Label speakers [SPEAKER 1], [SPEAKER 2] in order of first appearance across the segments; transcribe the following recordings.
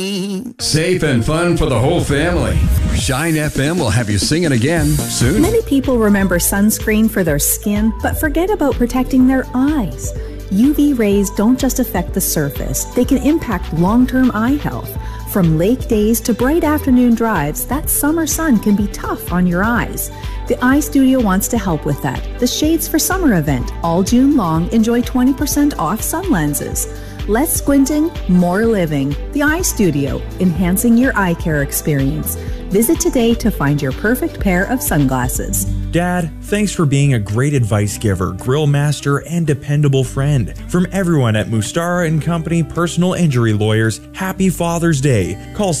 [SPEAKER 1] Safe and fun for the whole family. Shine FM will have you singing again soon.
[SPEAKER 2] Many people remember sunscreen for their skin, but forget about protecting their eyes. UV rays don't just affect the surface, they can impact long-term eye health. From lake days to bright afternoon drives, that summer sun can be tough on your eyes. The Eye Studio wants to help with that. The Shades for Summer event, all June long, enjoy 20% off sun lenses. Less squinting, more living. The Eye Studio, enhancing your eye care experience. Visit today to find your perfect pair of sunglasses.
[SPEAKER 3] Dad, thanks for being a great advice giver, grill master, and dependable friend. From everyone at Mustara & Company Personal Injury Lawyers, happy Father's Day. Call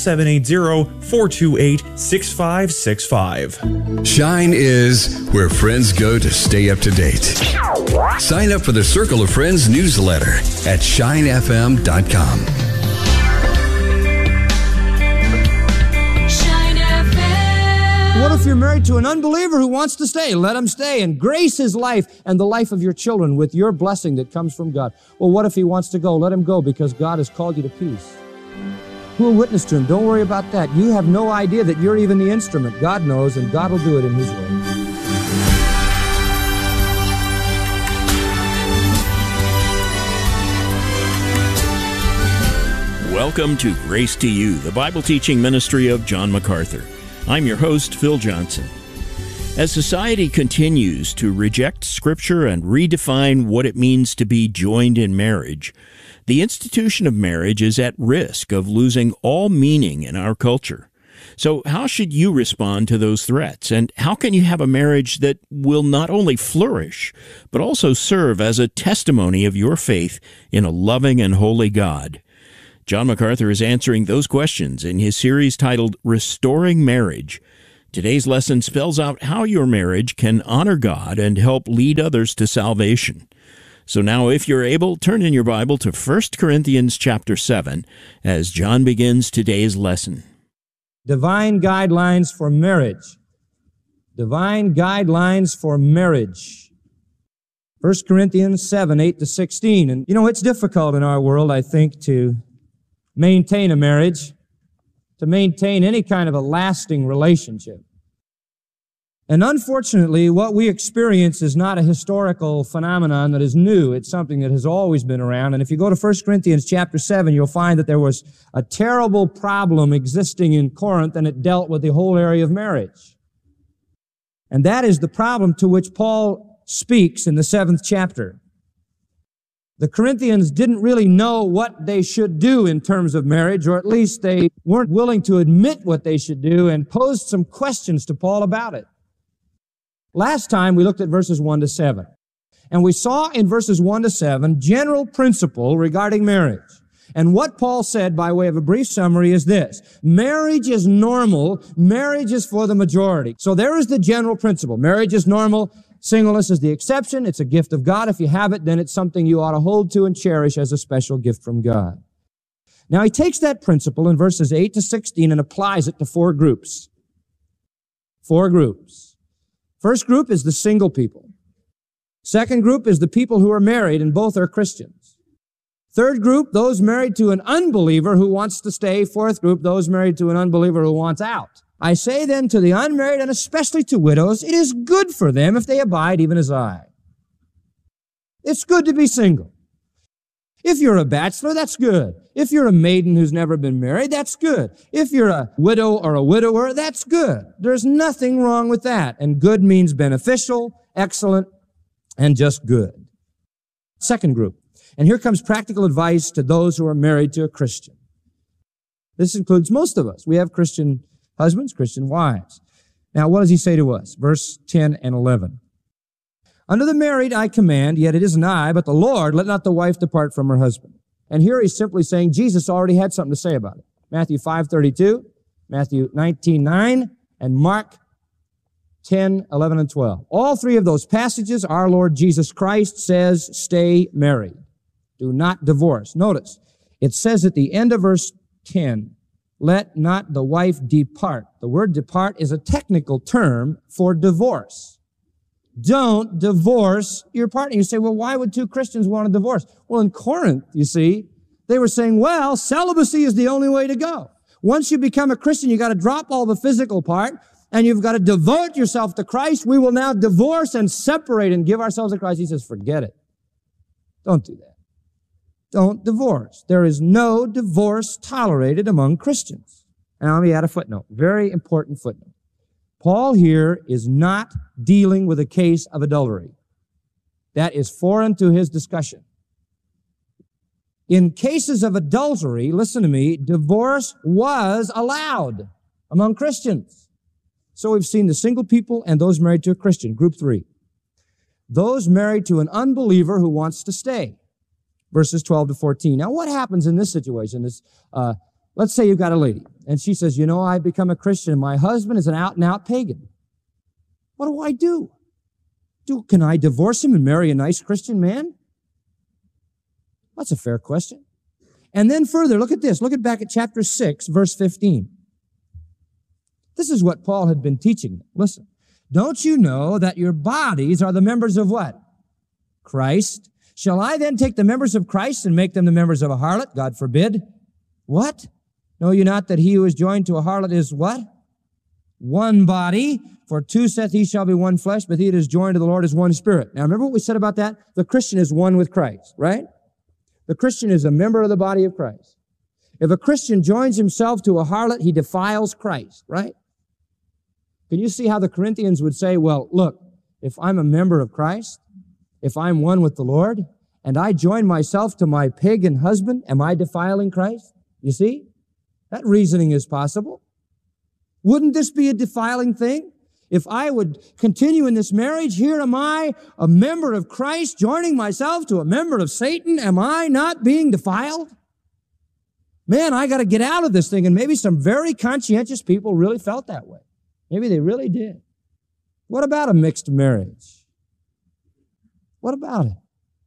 [SPEAKER 3] 780-428-6565.
[SPEAKER 1] Shine is where friends go to stay up to date. Sign up for the Circle of Friends newsletter at shinefm.com.
[SPEAKER 4] What if you're married to an unbeliever who wants to stay? Let him stay and grace his life and the life of your children with your blessing that comes from God. Well, what if he wants to go? Let him go because God has called you to peace. Who will witness to him? Don't worry about that. You have no idea that you're even the instrument. God knows, and God will do it in his way.
[SPEAKER 5] Welcome to Grace to You, the Bible teaching ministry of John MacArthur. I'm your host, Phil Johnson. As society continues to reject Scripture and redefine what it means to be joined in marriage, the institution of marriage is at risk of losing all meaning in our culture. So how should you respond to those threats? And how can you have a marriage that will not only flourish, but also serve as a testimony of your faith in a loving and holy God? John MacArthur is answering those questions in his series titled Restoring Marriage. Today's lesson spells out how your marriage can honor God and help lead others to salvation. So now, if you're able, turn in your Bible to 1 Corinthians chapter 7 as John begins today's lesson.
[SPEAKER 4] Divine guidelines for marriage. Divine guidelines for marriage. 1 Corinthians 7, 8-16. And you know, it's difficult in our world, I think, to maintain a marriage, to maintain any kind of a lasting relationship. And unfortunately, what we experience is not a historical phenomenon that is new. It's something that has always been around. And if you go to 1 Corinthians chapter 7, you'll find that there was a terrible problem existing in Corinth, and it dealt with the whole area of marriage. And that is the problem to which Paul speaks in the 7th chapter. The Corinthians didn't really know what they should do in terms of marriage, or at least they weren't willing to admit what they should do, and posed some questions to Paul about it. Last time we looked at verses 1-7, and we saw in verses 1-7 general principle regarding marriage. And what Paul said by way of a brief summary is this: marriage is normal, marriage is for the majority. So there is the general principle. Marriage is normal. Singleness is the exception. It's a gift of God. If you have it, then it's something you ought to hold to and cherish as a special gift from God. Now, he takes that principle in verses 8-16 and applies it to 4 groups. 4 groups. First group is the single people. Second group is the people who are married and both are Christians. Third group, those married to an unbeliever who wants to stay. Fourth group, those married to an unbeliever who wants out. I say then to the unmarried and especially to widows, it is good for them if they abide even as I. It's good to be single. If you're a bachelor, that's good. If you're a maiden who's never been married, that's good. If you're a widow or a widower, that's good. There's nothing wrong with that. And good means beneficial, excellent, and just good. Second group. And here comes practical advice to those who are married to a Christian. This includes most of us. We have Christian husbands, Christian wives. Now, what does he say to us? Verse 10 and 11. Unto the married I command, yet it isn't I, but the Lord, let not the wife depart from her husband. And here he's simply saying Jesus already had something to say about it. Matthew 5:32, Matthew 19:9, and Mark 10, 11, and 12. All 3 of those passages, our Lord Jesus Christ says, stay married. Do not divorce. Notice, it says at the end of verse 10, let not the wife depart. The word depart is a technical term for divorce. Don't divorce your partner. You say, well, why would 2 Christians want to divorce? Well, in Corinth, you see, They were saying, well, celibacy is the only way to go. Once you become a Christian, you got to drop all the physical part, and you've got to devote yourself to Christ. We will now divorce and separate and give ourselves to Christ. He says, forget it. Don't do that. Don't divorce. There is no divorce tolerated among Christians. Now, let me add a footnote. Very important footnote. Paul here is not dealing with a case of adultery. That is foreign to his discussion. In cases of adultery, listen to me, divorce was allowed among Christians. So we've seen the single people and those married to a Christian, group 3. Those married to an unbeliever who wants to stay, verses 12 to 14. Now, what happens in this situation is, let's say you've got a lady, and she says, you know, I've become a Christian, and my husband is an out-and-out pagan. What do I do? Can I divorce him and marry a nice Christian man? That's a fair question. And then further, look at this. Look back at chapter 6, verse 15. This is what Paul had been teaching them. Listen. Don't you know that your bodies are the members of what? Christ. Shall I then take the members of Christ and make them the members of a harlot? God forbid. What? Know you not that he who is joined to a harlot is what? One body. For two saith he shall be one flesh, but he that is joined to the Lord is one spirit. Now remember what we said about that? The Christian is one with Christ, right? The Christian is a member of the body of Christ. If a Christian joins himself to a harlot, he defiles Christ, right? Can you see how the Corinthians would say, well, look, if I'm a member of Christ, if I'm one with the Lord, and I join myself to my pagan husband, am I defiling Christ? You see? That reasoning is possible. Wouldn't this be a defiling thing? If I would continue in this marriage, here am I, a member of Christ, joining myself to a member of Satan. Am I not being defiled? Man, I got to get out of this thing. And maybe some very conscientious people really felt that way. Maybe they really did. What about a mixed marriage? What about it?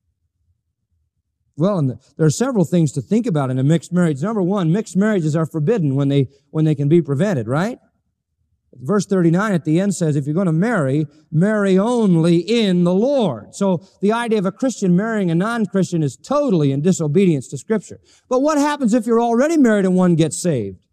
[SPEAKER 4] Well, there are several things to think about in a mixed marriage. Number one, mixed marriages are forbidden when they can be prevented, right? Verse 39 at the end says, if you're going to marry, marry only in the Lord. So the idea of a Christian marrying a non-Christian is totally in disobedience to Scripture. But what happens if you're already married and one gets saved?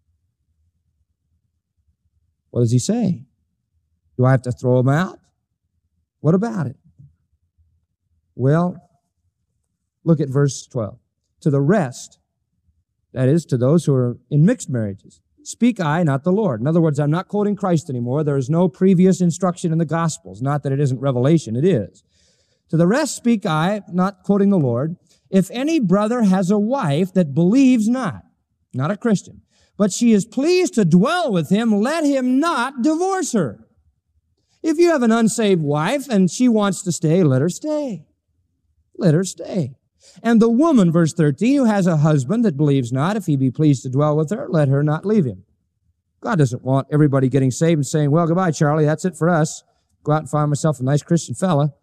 [SPEAKER 4] What does he say? Do I have to throw him out? What about it? Well, look at verse 12. To the rest, that is, to those who are in mixed marriages, speak I, not the Lord. In other words, I'm not quoting Christ anymore. There is no previous instruction in the Gospels. Not that it isn't revelation, it is. To the rest speak I, not quoting the Lord, if any brother has a wife that believes not a Christian, but she is pleased to dwell with him, let him not divorce her. If you have an unsaved wife and she wants to stay, let her stay. Let her stay. And the woman, verse 13, who has a husband that believes not, if he be pleased to dwell with her, let her not leave him. God doesn't want everybody getting saved and saying, well, goodbye, Charlie, that's it for us. Go out and find myself a nice Christian fella.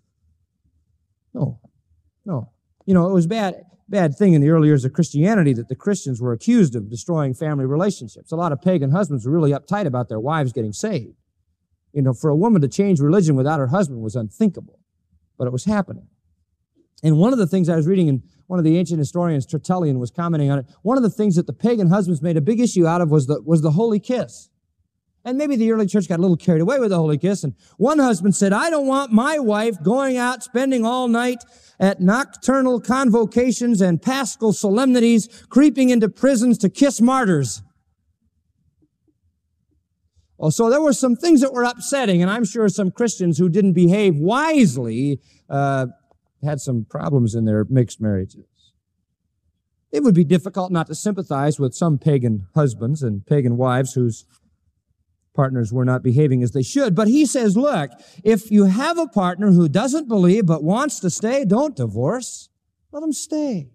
[SPEAKER 4] No. You know, it was bad thing in the early years of Christianity that the Christians were accused of destroying family relationships. A lot of pagan husbands were really uptight about their wives getting saved. You know, for a woman to change religion without her husband was unthinkable, but it was happening. And one of the things I was reading, and one of the ancient historians, Tertullian, was commenting on it, one of the things that the pagan husbands made a big issue out of was the holy kiss. And maybe the early church got a little carried away with the holy kiss, and one husband said, I don't want my wife going out spending all night at nocturnal convocations and paschal solemnities, creeping into prisons to kiss martyrs. Well, so there were some things that were upsetting, and I'm sure some Christians who didn't behave wisely had some problems in their mixed marriages. It would be difficult not to sympathize with some pagan husbands and pagan wives whose partners were not behaving as they should. But he says, look, if you have a partner who doesn't believe but wants to stay, don't divorce. Let him stay.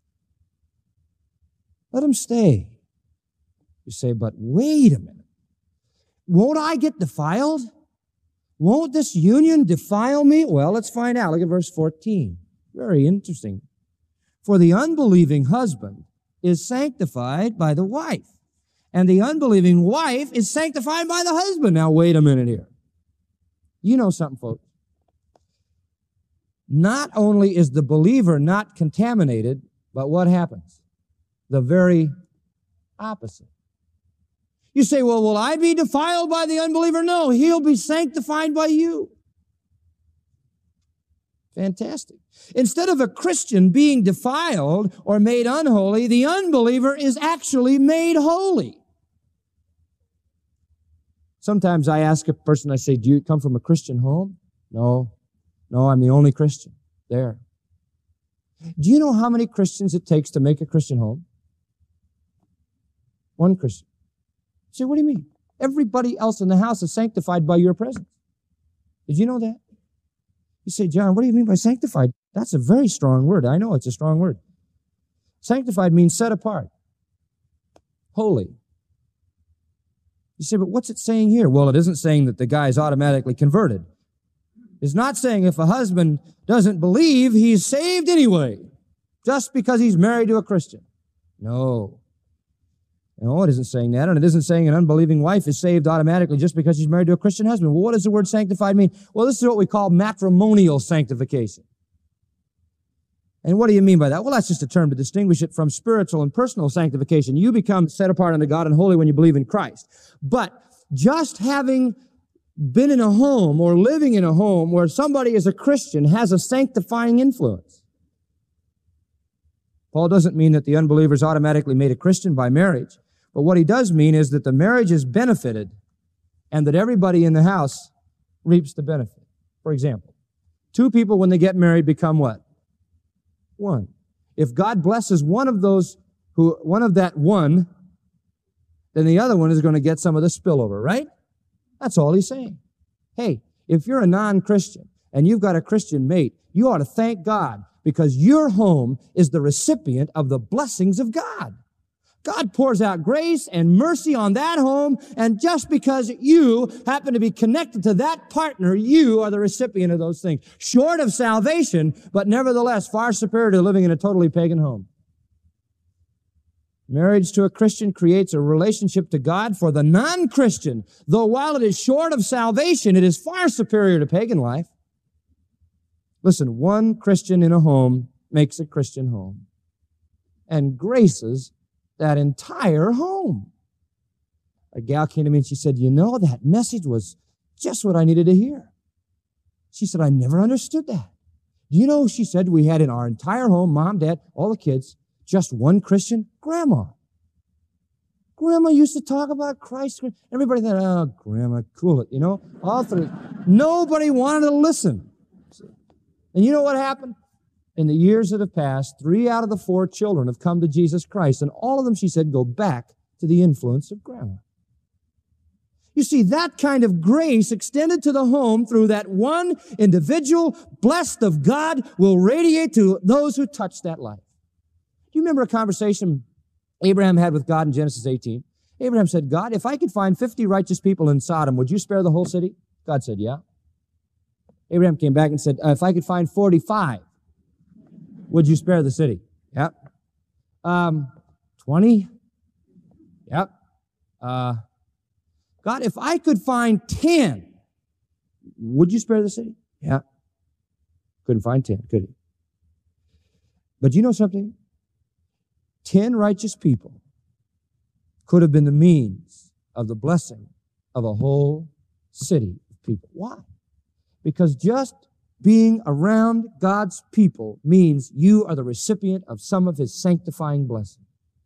[SPEAKER 4] Let him stay. You say, but wait a minute. Won't I get defiled? Won't this union defile me? Well, let's find out. Look at verse 14. Very interesting. For the unbelieving husband is sanctified by the wife, and the unbelieving wife is sanctified by the husband. Now, wait a minute here. You know something, folks. Not only is the believer not contaminated But what happens? The very opposite. You say, well, will I be defiled by the unbeliever? No, he'll be sanctified by you. Fantastic. Instead of a Christian being defiled or made unholy, the unbeliever is actually made holy. Sometimes I ask a person, I say, do you come from a Christian home? No, I'm the only Christian there. Do you know how many Christians it takes to make a Christian home? One Christian. You say, what do you mean? Everybody else in the house is sanctified by your presence. Did you know that? You say, John, what do you mean by sanctified? That's a very strong word. I know it's a strong word. Sanctified means set apart. Holy. You say, but what's it saying here? Well, it isn't saying that the guy is automatically converted. It's not saying if a husband doesn't believe, he's saved anyway, just because he's married to a Christian. No, it isn't saying that, and it isn't saying an unbelieving wife is saved automatically just because she's married to a Christian husband. Well, what does the word sanctified mean? Well, this is what we call matrimonial sanctification. And what do you mean by that? Well, that's just a term to distinguish it from spiritual and personal sanctification. You become set apart unto God and holy when you believe in Christ. But just having been in a home or living in a home where somebody is a Christian has a sanctifying influence. Paul doesn't mean that the unbeliever is automatically made a Christian by marriage, but what he does mean is that the marriage is benefited and that everybody in the house reaps the benefit. For example, two people when they get married become what? One. If God blesses one of that one, then the other one is going to get some of the spillover, right? That's all he's saying. Hey, if you're a non-Christian and you've got a Christian mate, you ought to thank God because your home is the recipient of the blessings of God. God pours out grace and mercy on that home, and just because you happen to be connected to that partner, you are the recipient of those things. Short of salvation, but nevertheless far superior to living in a totally pagan home. Marriage to a Christian creates a relationship to God for the non-Christian, though while it is short of salvation, it is far superior to pagan life. Listen, one Christian in a home makes a Christian home and graces that entire home. A gal came to me and she said, you know, that message was just what I needed to hear. She said, I never understood that. Do you know, she said, we had in our entire home, mom, dad, all the kids, just one Christian, Grandma. Grandma used to talk about Christ. Everybody thought, oh, Grandma, cool it, you know. All three. Nobody wanted to listen. And you know what happened? In the years that have passed, 3 out of the 4 children have come to Jesus Christ, and all of them, she said, go back to the influence of Grandma. You see, that kind of grace extended to the home through that one individual, blessed of God, will radiate to those who touch that life. Do you remember a conversation Abraham had with God in Genesis 18? Abraham said, God, if I could find 50 righteous people in Sodom, would you spare the whole city? God said, yeah. Abraham came back and said, if I could find 45, would you spare the city? Yep. 20? Yep. God, if I could find 10, would you spare the city? Yeah. Couldn't find 10, could he? But you know something? 10 righteous people could have been the means of the blessing of a whole city of people. Why? Because just being around God's people means you are the recipient of some of His sanctifying blessing.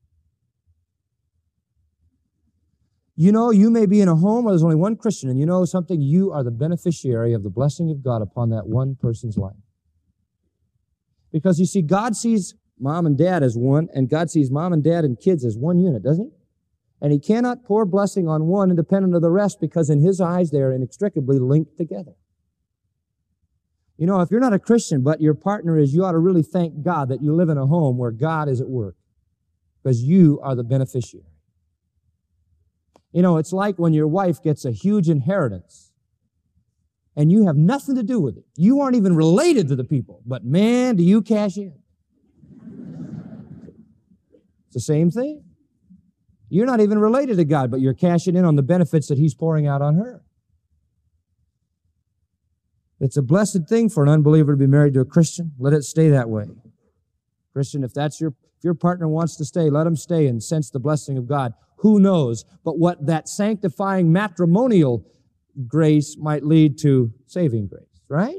[SPEAKER 4] You know, you may be in a home where there's only one Christian, and you know something? You are the beneficiary of the blessing of God upon that one person's life. Because you see, God sees mom and dad as one, and God sees mom and dad and kids as one unit, doesn't He? And He cannot pour blessing on one independent of the rest, because in His eyes they are inextricably linked together. You know, if you're not a Christian, but your partner is, you ought to really thank God that you live in a home where God is at work, because you are the beneficiary. You know, it's like when your wife gets a huge inheritance and you have nothing to do with it. You aren't even related to the people, but man, do you cash in. It's the same thing. You're not even related to God, but you're cashing in on the benefits that He's pouring out on her. It's a blessed thing for an unbeliever to be married to a Christian. Let it stay that way. Christian, if your partner wants to stay, let him stay and sense the blessing of God. Who knows? But what that sanctifying matrimonial grace might lead to saving grace, right?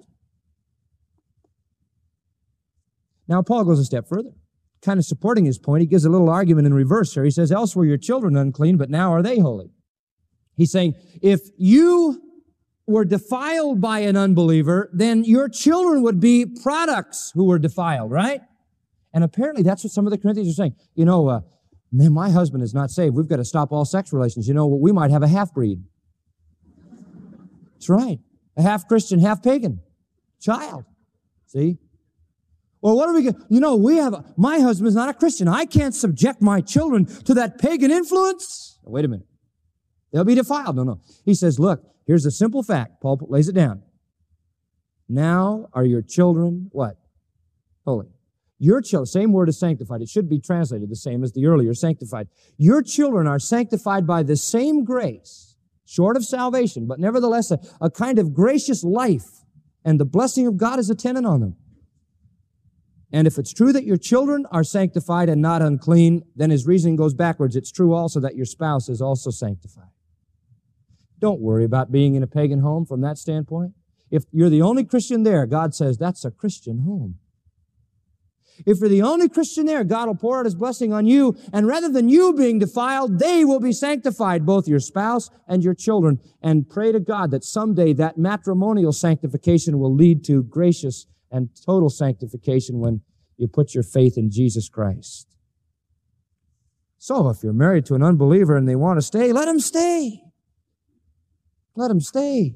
[SPEAKER 4] Now, Paul goes a step further, kind of supporting his point. He gives a little argument in reverse here. He says, else were your children unclean, but now are they holy? He's saying, if you were defiled by an unbeliever, then your children would be products who were defiled, right? And apparently that's what some of the Corinthians are saying. Man, my husband is not saved. We've got to stop all sex relations. We might have a half-breed. That's right. A half-Christian, half-pagan child. See? Well, what are we going my husband's not a Christian. I can't subject my children to that pagan influence. Wait a minute. They'll be defiled. No. He says, look, here's a simple fact. Paul lays it down. Now are your children what? Holy. Your children, same word as sanctified. It should be translated the same as the earlier sanctified. Your children are sanctified by the same grace, short of salvation, but nevertheless a kind of gracious life, and the blessing of God is attendant on them. And if it's true that your children are sanctified and not unclean, then his reasoning goes backwards. It's true also that your spouse is also sanctified. Don't worry about being in a pagan home from that standpoint. If you're the only Christian there, God says that's a Christian home. If you're the only Christian there, God will pour out his blessing on you, and rather than you being defiled, they will be sanctified, both your spouse and your children. And pray to God that someday that matrimonial sanctification will lead to gracious and total sanctification when you put your faith in Jesus Christ. So if you're married to an unbeliever and they want to stay, let them stay. Let them stay.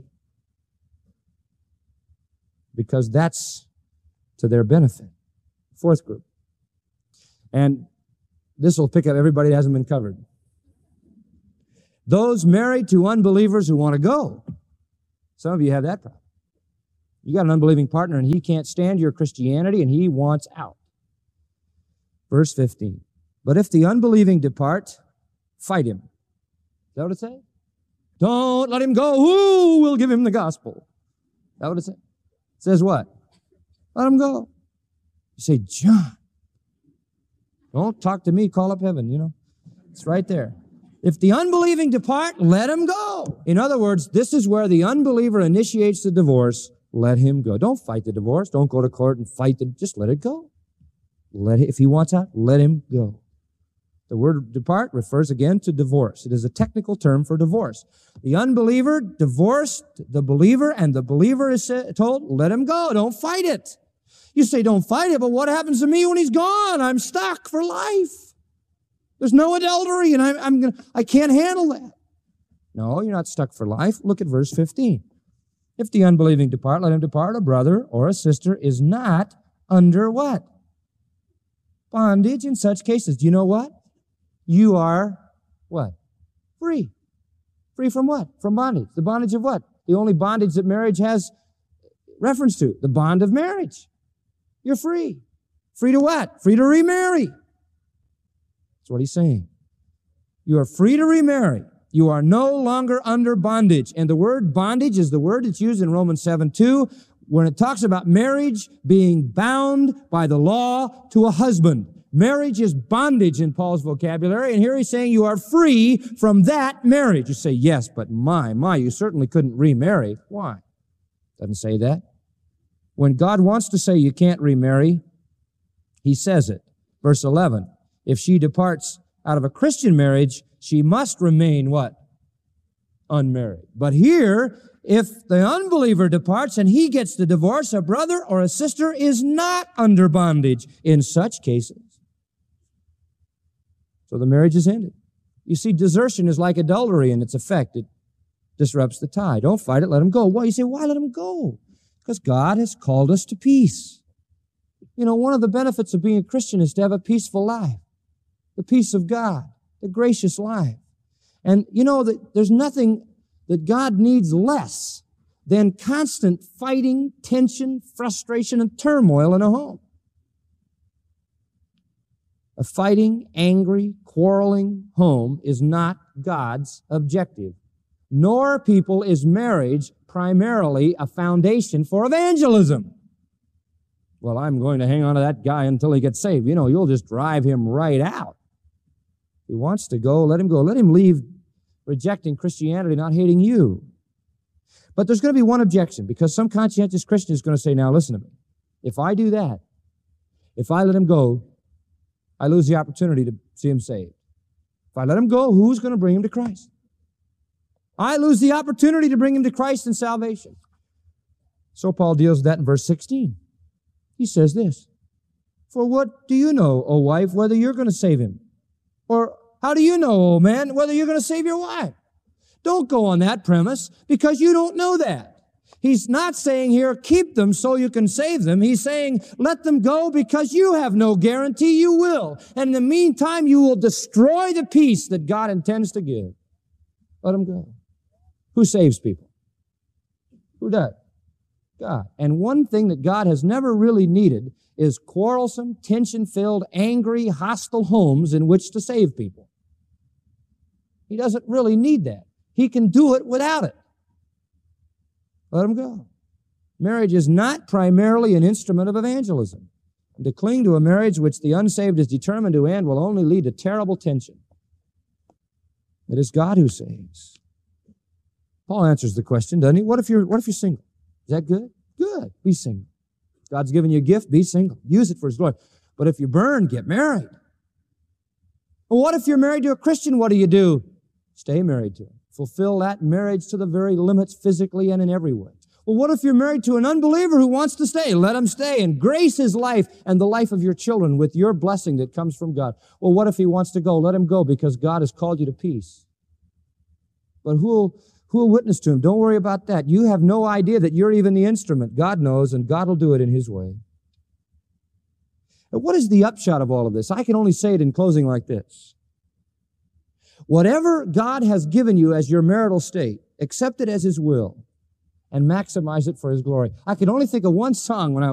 [SPEAKER 4] Because that's to their benefit. Fourth group. And this will pick up everybody that hasn't been covered. Those married to unbelievers who want to go. Some of you have that problem. You got an unbelieving partner and he can't stand your Christianity and he wants out. Verse 15. But if the unbelieving depart, fight him. Is that what it says? Don't let him go. Who will give him the gospel? Is that what it says? It says what? Let him go. You say, John, don't talk to me, call up heaven, It's right there. If the unbelieving depart, let him go. In other words, this is where the unbeliever initiates the divorce. Let him go. Don't fight the divorce. Don't go to court and fight it. Just let it go. If he wants out, let him go. The word depart refers again to divorce. It is a technical term for divorce. The unbeliever divorced the believer, and the believer is told, let him go. Don't fight it. You say, don't fight it, but what happens to me when he's gone? I'm stuck for life. There's no adultery, and I can't handle that. No, you're not stuck for life. Look at verse 15. If the unbelieving depart, let him depart. A brother or a sister is not under what? Bondage in such cases. Do you know what? You are what? Free. Free from what? From bondage. The bondage of what? The only bondage that marriage has reference to. The bond of marriage. You're free. Free to what? Free to remarry. That's what he's saying. You are free to remarry. You are no longer under bondage. And the word bondage is the word that's used in Romans 7:2 when it talks about marriage being bound by the law to a husband. Marriage is bondage in Paul's vocabulary, and here he's saying you are free from that marriage. You say, yes, but you certainly couldn't remarry. Why? Doesn't say that. When God wants to say you can't remarry, he says it. Verse 11, if she departs out of a Christian marriage, she must remain what? Unmarried. But here, if the unbeliever departs and he gets the divorce, a brother or a sister is not under bondage in such cases. So the marriage is ended. You see, desertion is like adultery in its effect. It disrupts the tie. Don't fight it, let him go. Why? You say, why let him go? Because God has called us to peace. One of the benefits of being a Christian is to have a peaceful life. The peace of God, the gracious life. And that there's nothing that God needs less than constant fighting, tension, frustration, and turmoil in a home. A fighting, angry, quarreling home is not God's objective. Nor, is marriage primarily a foundation for evangelism. Well, I'm going to hang on to that guy until he gets saved. You know, you'll just drive him right out. If he wants to go, let him go. Let him leave rejecting Christianity, not hating you. But there's going to be one objection, because some conscientious Christian is going to say, now listen to me. If I do that, if I let him go, I lose the opportunity to see him saved. If I let him go, who's going to bring him to Christ? I lose the opportunity to bring him to Christ and salvation. So Paul deals with that in verse 16. He says this, for what do you know, O wife, whether you're going to save him? Or how do you know, O man, whether you're going to save your wife? Don't go on that premise, because you don't know that. He's not saying here, keep them so you can save them. He's saying, let them go because you have no guarantee you will. And in the meantime, you will destroy the peace that God intends to give. Let them go. Who saves people? Who does? God. And one thing that God has never really needed is quarrelsome, tension-filled, angry, hostile homes in which to save people. He doesn't really need that. He can do it without it. Let him go. Marriage is not primarily an instrument of evangelism. And to cling to a marriage which the unsaved is determined to end will only lead to terrible tension. It is God who saves. Paul answers the question, doesn't he? What if you're single? Is that good? Good. Be single. God's given you a gift. Be single. Use it for His glory. But if you burn, get married. Well, what if you're married to a Christian? What do? Stay married to him. Fulfill that marriage to the very limits, physically and in every way. Well, what if you're married to an unbeliever who wants to stay? Let him stay and grace his life and the life of your children with your blessing that comes from God. Well, what if he wants to go? Let him go, because God has called you to peace. But who will witness to him? Don't worry about that. You have no idea that you're even the instrument. God knows, and God will do it in His way. And what is the upshot of all of this? I can only say it in closing like this. Whatever God has given you as your marital state, accept it as His will and maximize it for His glory. I can only think of one song when I